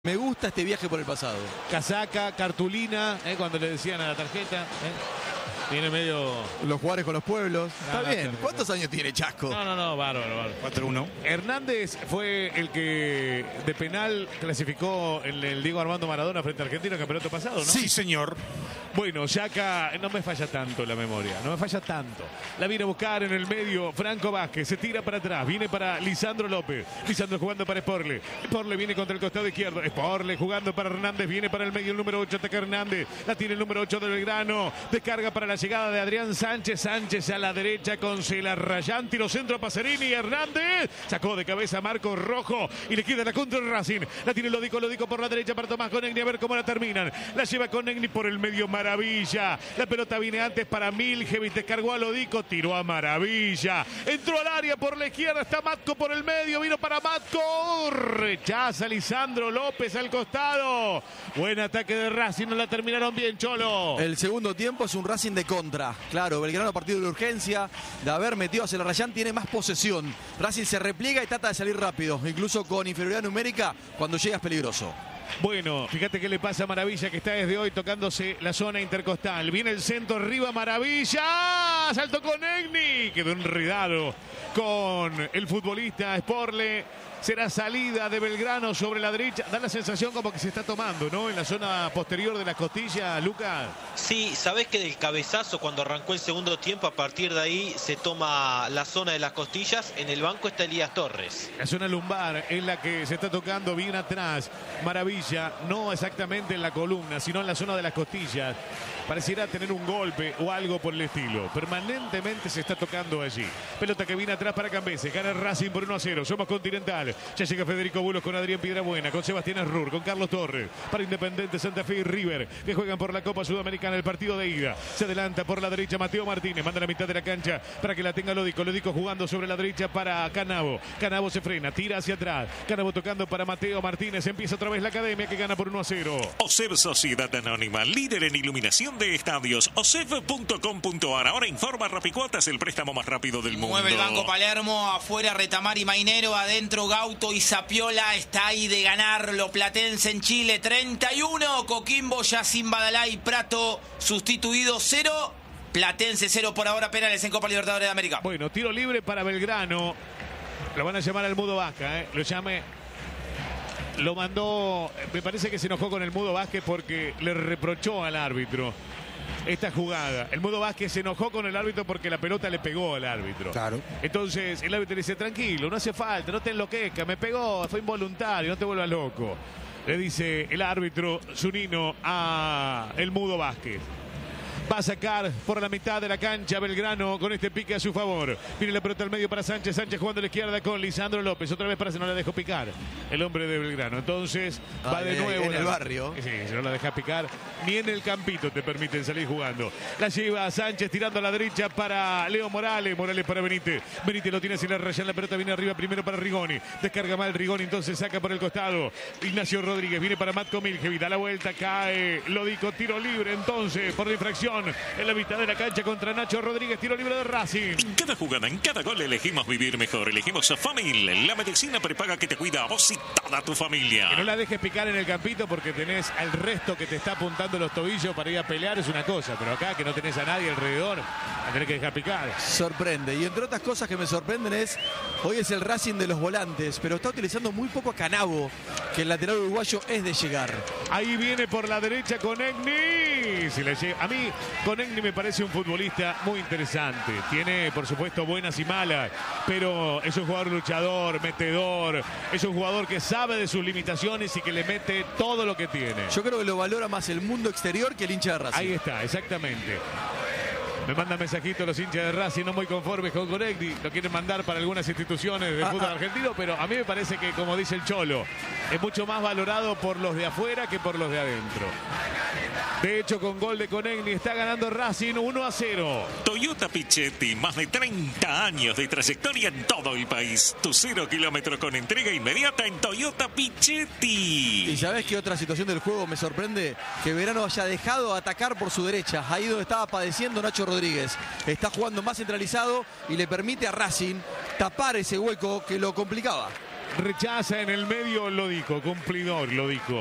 Me gusta este viaje por el pasado. Casaca, cartulina, cuando le decían a la tarjeta. Viene medio... Los jugadores con los pueblos. Está bien. Claro. ¿Cuántos años tiene Chasco? No, bárbaro. 4-1. Hernández fue el que de penal clasificó en el Diego Armando Maradona frente a Argentina en el campeonato pasado, ¿no? Sí, señor. Bueno, Yaka, no me falla tanto la memoria, no me falla tanto. La viene a buscar en el medio Franco Vázquez, se tira para atrás, viene para Lisandro López. Lisandro jugando para Sporle. Sporle viene contra el costado izquierdo. Sporle jugando para Hernández, viene para el medio el número 8, ataca Hernández. La tiene el número 8 de Belgrano. Descarga para la llegada de Adrián Sánchez. Sánchez a la derecha con Celarrayán. Tiro centro a Pacerini. Hernández sacó de cabeza a Marcos Rojo y le queda la contra el Racing. La tiene Lodico por la derecha para Tomás Conegni. A ver cómo la terminan. La lleva Conegni por el medio. Maravilla. La pelota viene antes para Miljevic. Descargó a Lodico. Tiró a Maravilla. Entró al área por la izquierda. Está Matco por el medio. Vino para Matco. Rechaza Lisandro López al costado. Buen ataque de Racing. No la terminaron bien, Cholo. El segundo tiempo es un Racing de contra. Claro, Belgrano a partir de la urgencia de haber metido a Celarrayán tiene más posesión. Racing se repliega y trata de salir rápido. Incluso con inferioridad numérica, cuando llega es peligroso. Bueno, fíjate qué le pasa a Maravilla, que está desde hoy tocándose la zona intercostal. Viene el centro arriba, Maravilla. Saltó Conegni. Quedó enredado con el futbolista Sporle. Será salida de Belgrano sobre la derecha. Da la sensación como que se está tomando, ¿no? En la zona posterior de la costilla, Lucas. Sí, sabés que del cabezazo cuando arrancó el segundo tiempo, a partir de ahí se toma la zona de las costillas. En el banco está Elías Torres. La zona lumbar es la que se está tocando bien atrás. Maravilla, no exactamente en la columna, sino en la zona de las costillas. Pareciera tener un golpe o algo por el estilo. Permanentemente se está tocando allí. Pelota que viene atrás para Cambese. Gana Racing por 1-0. Somos Continental. Ya llega Federico Bulos con Adrián Piedrabuena, con Sebastián Arrur, con Carlos Torres. Para Independiente, Santa Fe y River, que juegan por la Copa Sudamericana el partido de ida. Se adelanta por la derecha Mateo Martínez. Manda a la mitad de la cancha para que la tenga Lodico. Lodico jugando sobre la derecha para Canavo. Canavo se frena, tira hacia atrás. Canavo tocando para Mateo Martínez. Empieza otra vez la academia que gana por 1-0. OSEF Sociedad Anónima, líder en iluminación de estadios. OSEF.com.ar. Ahora informa Rapicuotas, el préstamo más rápido del mundo. Mueve el Banco Palermo, afuera Retamar y Mainero, adentro Gauto y Zapiola. Está ahí de ganarlo Platense en Chile. 31, Coquimbo ya sin Badalá y Prato, sustituido 0. Platense 0 por ahora, penales en Copa Libertadores de América. Bueno, tiro libre para Belgrano. Lo van a llamar al Mudo Vasca, Lo llame. Lo mandó, me parece que se enojó con el Mudo Vázquez porque le reprochó al árbitro esta jugada. El Mudo Vázquez se enojó con el árbitro porque la pelota le pegó al árbitro. Claro. Entonces el árbitro le dice, tranquilo, no hace falta, no te enloquezcas, me pegó, fue involuntario, no te vuelvas loco. Le dice el árbitro Zunino a el Mudo Vázquez. Va a sacar por la mitad de la cancha Belgrano con este pique a su favor. Viene la pelota al medio para Sánchez. Sánchez jugando a la izquierda con Lisandro López. Otra vez para no la dejó picar el hombre de Belgrano. Entonces va de nuevo. En el barrio. Sí, si no la deja picar, ni en el campito te permiten salir jugando. La lleva Sánchez tirando a la derecha para Leo Morales. Morales para Benítez. Benítez lo tiene sin la raya. La pelota viene arriba primero para Rigoni. Descarga mal Rigoni, entonces saca por el costado. Ignacio Rodríguez viene para Matko Miljevic. Da la vuelta, cae Lodico. Tiro libre entonces por la infracción. En la mitad de la cancha contra Nacho Rodríguez, tiro libre de Racing. En cada jugada, en cada gol elegimos vivir mejor. Elegimos a Famil, la medicina prepaga que te cuida a vos y toda tu familia. Que no la dejes picar en el campito porque tenés al resto que te está apuntando los tobillos para ir a pelear, es una cosa. Pero acá que no tenés a nadie alrededor, la tenés que dejar picar. Sorprende. Y entre otras cosas que me sorprenden es, hoy es el Racing de los volantes, pero está utilizando muy poco a Canavo, que el lateral uruguayo es de llegar. Ahí viene por la derecha Conegni. Si le llega. A mí Conegni me parece un futbolista muy interesante. Tiene, por supuesto, buenas y malas, pero es un jugador luchador, metedor. Es un jugador que sabe de sus limitaciones y que le mete todo lo que tiene. Yo creo que lo valora más el mundo exterior que el hincha de Racing. Ahí está, exactamente. Me mandan mensajitos los hinchas de Racing no muy conformes con Conegni. Lo quieren mandar para algunas instituciones de fútbol argentino, pero a mí me parece que, como dice el Cholo, es mucho más valorado por los de afuera que por los de adentro. De hecho, con gol de Conegni está ganando Racing 1-0. Toyota Pichetti, más de 30 años de trayectoria en todo el país. Tu 0 kilómetro con entrega inmediata en Toyota Pichetti. Y ¿sabés qué otra situación del juego me sorprende? Que Belgrano haya dejado atacar por su derecha. Ahí donde estaba padeciendo Nacho Rodríguez. Está jugando más centralizado y le permite a Racing tapar ese hueco que lo complicaba. rechaza en el medio, lo dijo, cumplidor, lo dijo.